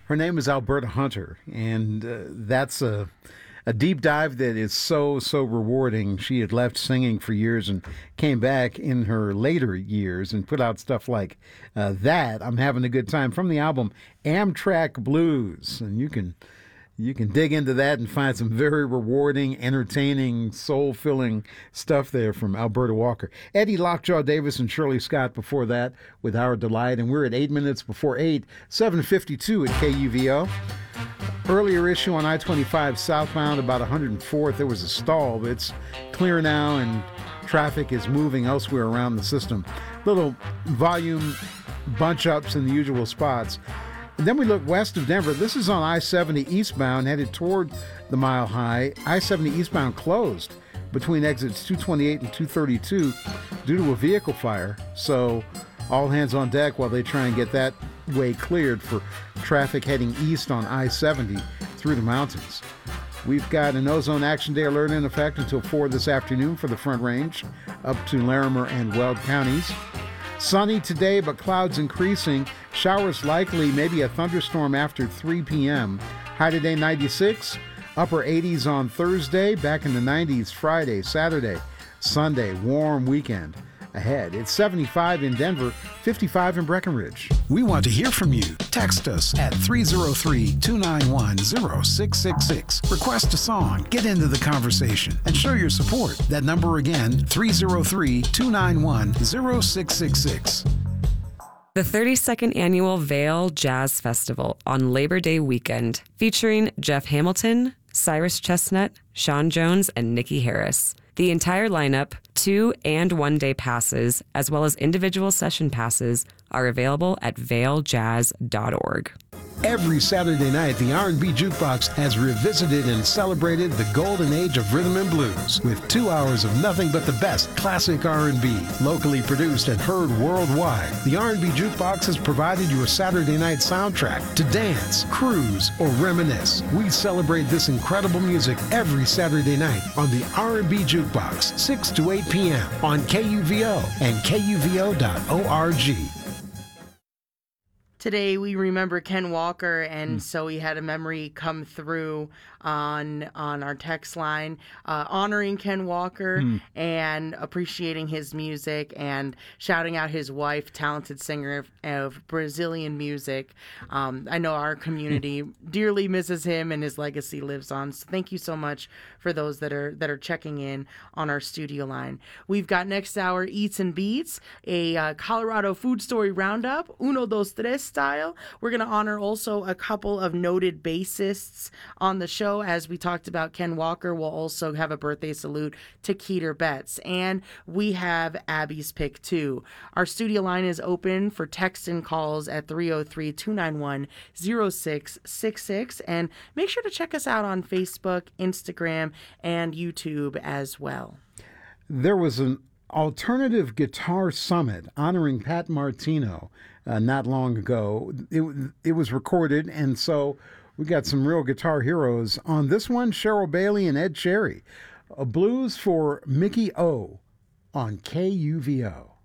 Her name is Alberta Hunter, and that's a deep dive that is so rewarding. She had left singing for years and came back in her later years and put out stuff like that. I'm having a good time from the album Amtrak Blues, and you can dig into that and find some very rewarding, entertaining, soul-filling stuff there from Alberta Walker. Eddie Lockjaw Davis and Shirley Scott before that with Our Delight, and we're at 8 minutes before 8, 7:52 at KUVO. Earlier issue on I-25 southbound about 104th, there was a stall, but it's clear now and traffic is moving elsewhere around the system. Little volume bunch-ups in the usual spots. And then we look west of Denver. This is on I-70 eastbound, headed toward the Mile High. I-70 eastbound closed between exits 228 and 232 due to a vehicle fire. So all hands on deck while they try and get that way cleared for traffic heading east on I-70 through the mountains. We've got an ozone action day alert in effect until 4 this afternoon for the Front Range up to Larimer and Weld counties. Sunny today, but clouds increasing. Showers likely, maybe a thunderstorm after 3 p.m. High today 96, upper 80s on Thursday, back in the 90s Friday, Saturday, Sunday. Warm weekend ahead. It's 75 in Denver, 55 in Breckenridge. We want to hear from you. Text us at 303-291-0666. Request a song, get into the conversation, and show your support. That number again, 303-291-0666. The 32nd Annual Vail Jazz Festival on Labor Day weekend, featuring Jeff Hamilton, Cyrus Chestnut, Sean Jones, and Nikki Harris. The entire lineup, 2- and 1-day passes, as well as individual session passes, are available at vailjazz.org. Every Saturday night, the R&B Jukebox has revisited and celebrated the golden age of rhythm and blues with 2 hours of nothing but the best classic R&B, locally produced and heard worldwide. The R&B Jukebox has provided your Saturday night soundtrack to dance, cruise, or reminisce. We celebrate this incredible music every Saturday night on the R&B Jukebox, 6 to 8 p.m. on KUVO and KUVO.org. Today we remember Ken Walker, and so we had a memory come through on our text line, honoring Ken Walker and appreciating his music and shouting out his wife, talented singer of Brazilian music. I know our community dearly misses him, and his legacy lives on. So thank you so much for those that are checking in on our studio line. We've got next hour Eats and Beats, a Colorado food story roundup, uno, dos, tres style. We're going to honor also a couple of noted bassists on the show. As we talked about Ken Walker, we'll also have a birthday salute to Keeter Betts. And we have Abby's Pick too. Our studio line is open for text and calls at 303-291-0666. And make sure to check us out on Facebook, Instagram, and YouTube as well. There was an alternative guitar summit honoring Pat Martino not long ago. It was recorded, and so we got some real guitar heroes on this one. Cheryl Bailey and Ed Cherry. A blues for Mickey O on KUVO.